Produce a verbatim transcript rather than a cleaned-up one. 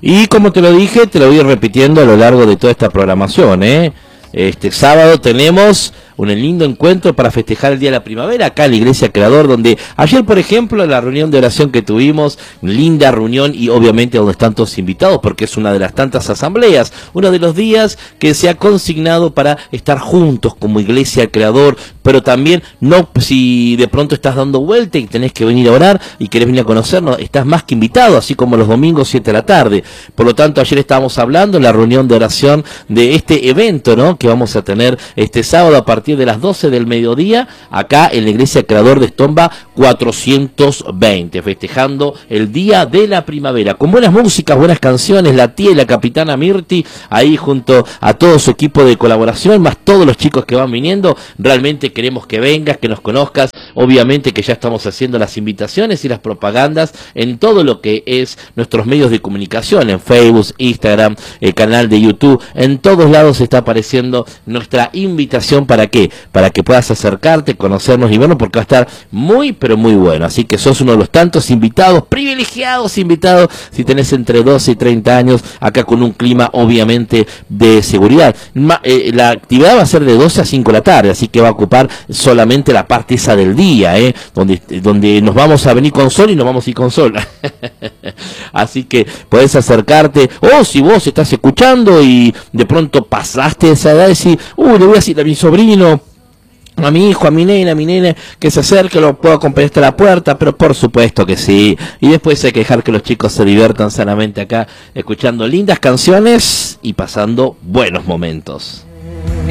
Y como te lo dije, te lo voy a ir repitiendo a lo largo de toda esta programación, ¿eh? Este sábado tenemos un lindo encuentro para festejar el Día de la Primavera acá en la Iglesia Creador, donde ayer, por ejemplo, la reunión de oración que tuvimos, linda reunión, y obviamente donde están todos invitados, porque es una de las tantas asambleas, uno de los días que se ha consignado para estar juntos como Iglesia Creador, pero también no, si de pronto estás dando vuelta y tenés que venir a orar y querés venir a conocernos, estás más que invitado, así como los domingos siete de la tarde. Por lo tanto, ayer estábamos hablando en la reunión de oración de este evento, ¿no?, que vamos a tener este sábado a partir de las doce del mediodía, acá en la Iglesia Creador de Estomba cuatrocientos veinte, festejando el Día de la Primavera, con buenas músicas, buenas canciones, la tía y la capitana Mirti, ahí junto a todo su equipo de colaboración, más todos los chicos que van viniendo. Realmente queremos que vengas, que nos conozcas, obviamente que ya estamos haciendo las invitaciones y las propagandas en todo lo que es nuestros medios de comunicación, en Facebook, Instagram, el canal de YouTube, en todos lados está apareciendo nuestra invitación. ¿Para qué? Para que puedas acercarte, conocernos y bueno, porque va a estar muy, pero muy bueno. Así que sos uno de los tantos invitados, privilegiados invitados, si tenés entre doce y treinta años, acá con un clima obviamente de seguridad. Ma, eh, la actividad va a ser de doce a cinco de la tarde, así que va a ocupar solamente la parte esa del día, eh, donde, donde nos vamos a venir con sol y nos vamos a ir con sol. Así que podés acercarte, o si vos estás escuchando y de pronto pasaste esa edad y decís, uy, le voy a decir a mi sobrino, a mi hijo, a mi nena, a mi nene, que se acerque, lo puedo acompañar hasta la puerta, pero por supuesto que sí. Y después hay que dejar que los chicos se diviertan sanamente acá, escuchando lindas canciones y pasando buenos momentos.